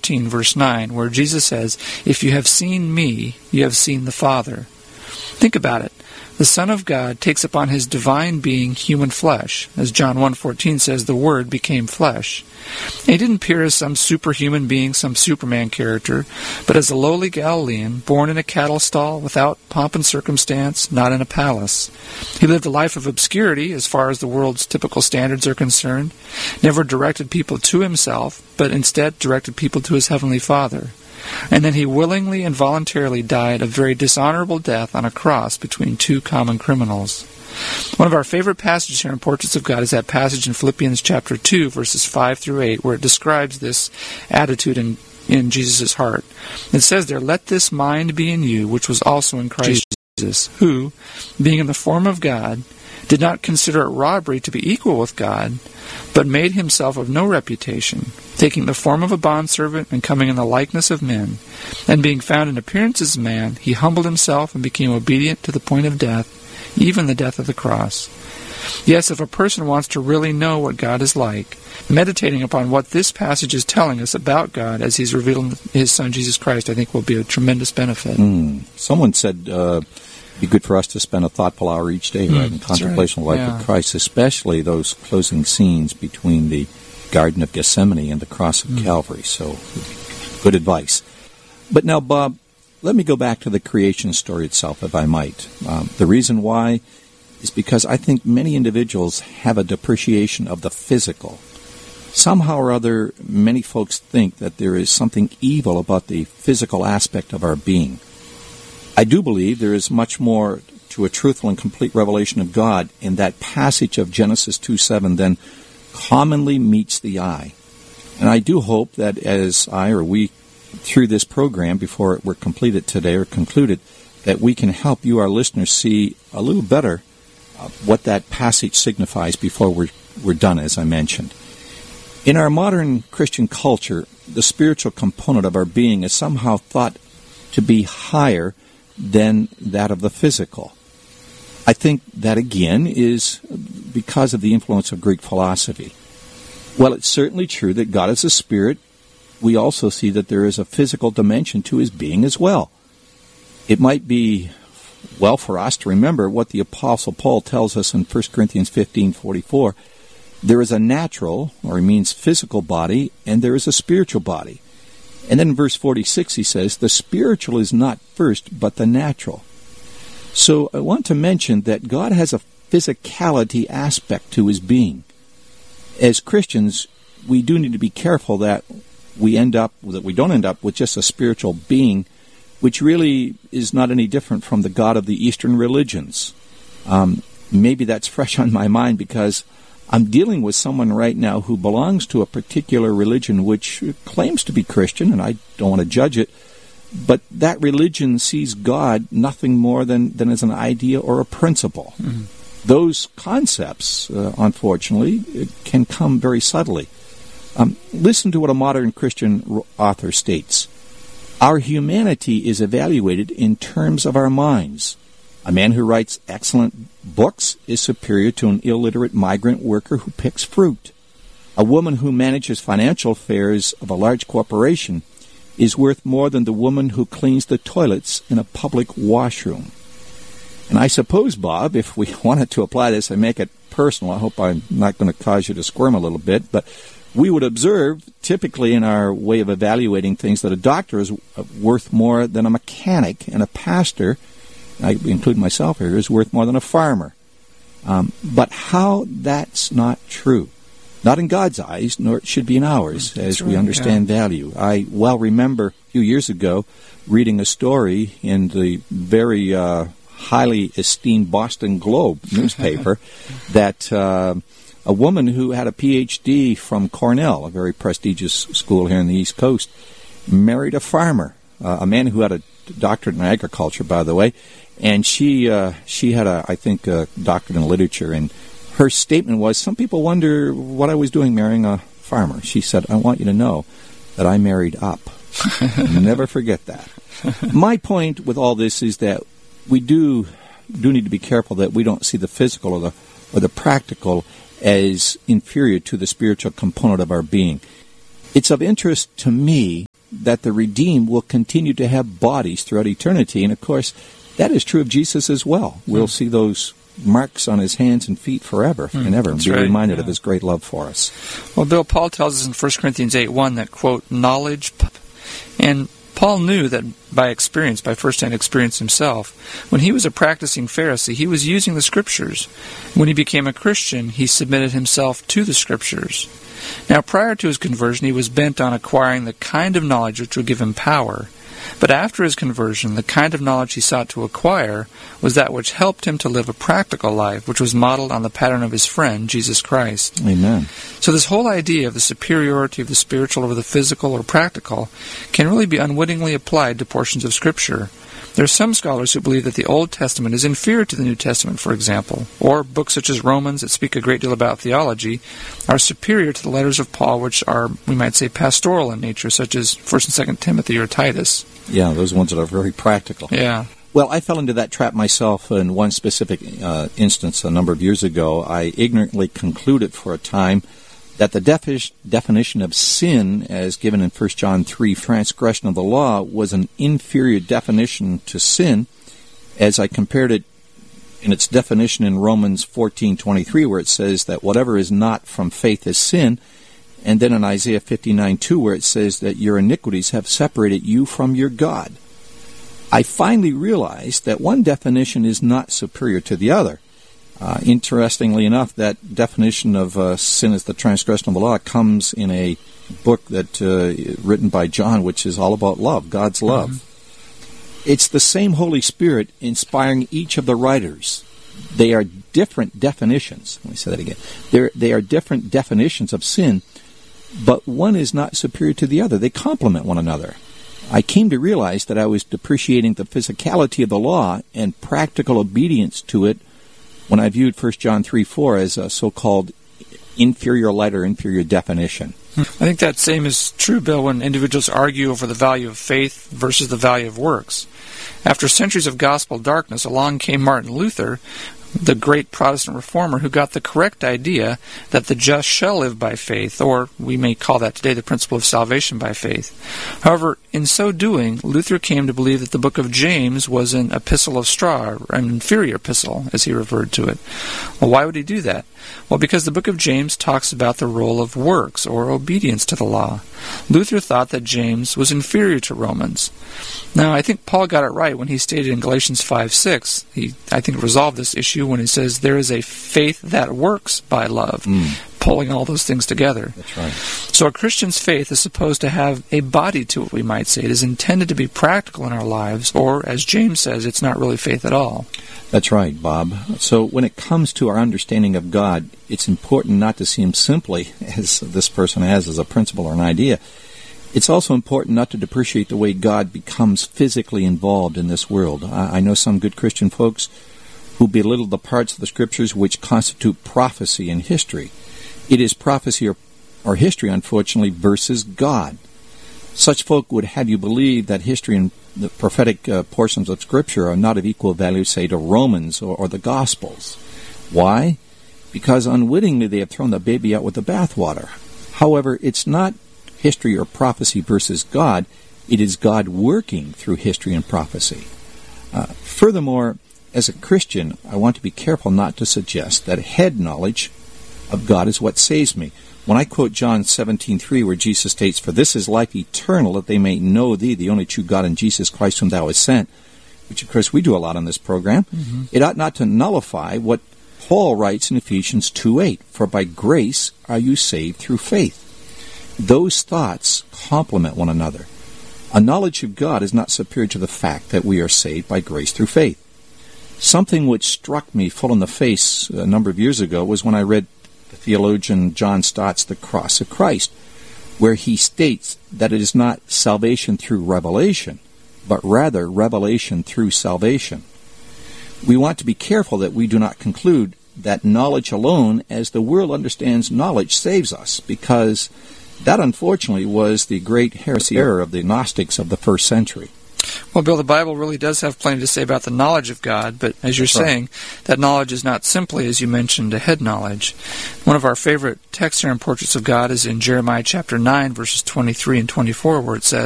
14, verse 9, where Jesus says, "If you have seen me, you have seen the Father." Think about it. The Son of God takes upon his divine being human flesh. As John 1:14 says, the Word became flesh. And he didn't appear as some superhuman being, some Superman character, but as a lowly Galilean, born in a cattle stall, without pomp and circumstance, not in a palace. He lived a life of obscurity as far as the world's typical standards are concerned, never directed people to himself, but instead directed people to his heavenly Father. And then he willingly and voluntarily died a very dishonorable death on a cross between two common criminals. One of our favorite passages here in Portraits of God is that passage in Philippians chapter 2, verses 5 through 8, where it describes this attitude in Jesus' heart. It says there, "Let this mind be in you, which was also in Christ Jesus, who, being in the form of God, did not consider it robbery to be equal with God, but made himself of no reputation, taking the form of a bondservant and coming in the likeness of men. And being found in appearance as man, he humbled himself and became obedient to the point of death, even the death of the cross." Yes, if a person wants to really know what God is like, meditating upon what this passage is telling us about God as he's revealing his Son, Jesus Christ, I think will be a tremendous benefit. Someone said it'd be good for us to spend a thoughtful hour each day in contemplation of the life of Christ, especially those closing scenes between the Garden of Gethsemane and the cross of Calvary. So, good advice. But now, Bob, let me go back to the creation story itself, if I might. The reason why is because I think many individuals have a depreciation of the physical. Somehow or other, many folks think that there is something evil about the physical aspect of our being. I do believe there is much more to a truthful and complete revelation of God in that passage of Genesis 2:7 than commonly meets the eye. And I do hope that as I or we, through this program, before we're completed today or concluded, that we can help you, our listeners, see a little better what that passage signifies before we're done, as I mentioned. In our modern Christian culture, the spiritual component of our being is somehow thought to be higher than that of the physical. I think that, again, is because of the influence of Greek philosophy. Well, it's certainly true that God is a spirit. We also see that there is a physical dimension to his being as well. It might be well for us to remember what the Apostle Paul tells us in 1 Corinthians 15:44. There is a natural, or he means physical body, and there is a spiritual body. And then in verse 46 he says, the spiritual is not first, but the natural. So I want to mention that God has a physicality aspect to his being. As Christians, we do need to be careful that we don't end up with just a spiritual being, which really is not any different from the God of the Eastern religions. Maybe that's fresh on my mind because I'm dealing with someone right now who belongs to a particular religion which claims to be Christian, and I don't want to judge it, but that religion sees God nothing more than as an idea or a principle. Mm-hmm. Those concepts, unfortunately, can come very subtly. Listen to what a modern Christian author states. Our humanity is evaluated in terms of our minds. A man who writes excellent books is superior to an illiterate migrant worker who picks fruit. A woman who manages financial affairs of a large corporation is worth more than the woman who cleans the toilets in a public washroom. And I suppose, Bob, if we wanted to apply this and make it personal, I hope I'm not going to cause you to squirm a little bit, but we would observe, typically in our way of evaluating things, that a doctor is worth more than a mechanic, and a pastor, I include myself here, is worth more than a farmer. But how that's not true. Not in God's eyes, nor it should be in ours, as we understand value. I well remember a few years ago reading a story in the very highly esteemed Boston Globe newspaper that a woman who had a Ph.D. from Cornell, a very prestigious school here in the East Coast, married a farmer, a man who had a doctorate in agriculture, by the way, and she had a doctorate in literature, and her statement was, some people wonder what I was doing marrying a farmer. She said, I want you to know that I married up. Never forget that. My point with all this is that we do need to be careful that we don't see the physical or the practical as inferior to the spiritual component of our being. It's of interest to me that the redeemed will continue to have bodies throughout eternity. And, of course, that is true of Jesus as well. We'll see those marks on his hands and feet forever and ever, and be reminded of his great love for us. Well, Bill, Paul tells us in 1 Corinthians 8:1 that, quote, knowledge, and Paul knew that by experience, by first-hand experience himself, when he was a practicing Pharisee, he was using the Scriptures. When he became a Christian, he submitted himself to the Scriptures. Now, prior to his conversion, he was bent on acquiring the kind of knowledge which would give him power. But after his conversion, the kind of knowledge he sought to acquire was that which helped him to live a practical life, which was modeled on the pattern of his friend, Jesus Christ. Amen. So this whole idea of the superiority of the spiritual over the physical or practical can really be unwittingly applied to portions of Scripture. There are some scholars who believe that the Old Testament is inferior to the New Testament, for example, or books such as Romans that speak a great deal about theology are superior to the letters of Paul, which are, we might say, pastoral in nature, such as 1 and 2 Timothy or Titus. Yeah, those ones that are very practical. Yeah. Well, I fell into that trap myself in one specific instance a number of years ago. I ignorantly concluded for a time that the definition of sin, as given in 1 John 3, transgression of the law, was an inferior definition to sin, as I compared it in its definition in Romans 14:23, where it says that whatever is not from faith is sin, and then in Isaiah 59:2, where it says that your iniquities have separated you from your God. I finally realized that one definition is not superior to the other. Interestingly enough, that definition of sin as the transgression of the law comes in a book that written by John, which is all about love, God's love. Mm-hmm. It's the same Holy Spirit inspiring each of the writers. They are different definitions. Let me say that again. They are different definitions of sin, but one is not superior to the other. They complement one another. I came to realize that I was depreciating the physicality of the law and practical obedience to it when I viewed 1 John 3:4 as a so-called inferior light or inferior definition. I think that same is true, Bill, when individuals argue over the value of faith versus the value of works. After centuries of gospel darkness, along came Martin Luther, the great Protestant reformer, who got the correct idea that the just shall live by faith, or we may call that today the principle of salvation by faith. However, in so doing, Luther came to believe that the book of James was an epistle of straw, an inferior epistle, as he referred to it. Well, why would he do that? Well, because the book of James talks about the role of works, or obedience to the law. Luther thought that James was inferior to Romans. Now, I think Paul got it right when he stated in Galatians 5:6, he, I think, resolved this issue when he says, there is a faith that works by love, pulling all those things together. That's right. So a Christian's faith is supposed to have a body to it, we might say. It is intended to be practical in our lives, or, as James says, it's not really faith at all. That's right, Bob. So when it comes to our understanding of God, it's important not to see him simply, as this person has, as a principle or an idea. It's also important not to depreciate the way God becomes physically involved in this world. I know some good Christian folks who belittle the parts of the Scriptures which constitute prophecy and history. It is prophecy or history, unfortunately, versus God. Such folk would have you believe that history and the prophetic portions of Scripture are not of equal value, say, to Romans or the Gospels. Why? Because unwittingly they have thrown the baby out with the bathwater. However, it's not history or prophecy versus God. It is God working through history and prophecy. Furthermore, as a Christian, I want to be careful not to suggest that head knowledge of God is what saves me. When I quote John 17:3, where Jesus states, "For this is life eternal, that they may know thee, the only true God, and Jesus Christ whom thou hast sent," which of course we do a lot on this program, it ought not to nullify what Paul writes in Ephesians 2:8, "For by grace are you saved through faith." Those thoughts complement one another. A knowledge of God is not superior to the fact that we are saved by grace through faith. Something which struck me full in the face a number of years ago was when I read the theologian John Stott's The Cross of Christ, where he states that it is not salvation through revelation, but rather revelation through salvation. We want to be careful that we do not conclude that knowledge alone, as the world understands knowledge, saves us, because that, unfortunately, was the great heresy error of the Gnostics of the first century. Well, Bill, the Bible really does have plenty to say about the knowledge of God, but as you're saying, that knowledge is not simply, as you mentioned, a head knowledge. One of our favorite texts here in Portraits of God is in Jeremiah chapter 9, verses 23 and 24, where it says,